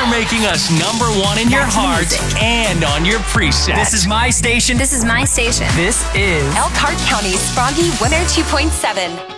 for making us number one in your heart and on your preset. This is my station. This is my station. This is Elkhart County's Froggy Winner 2.7.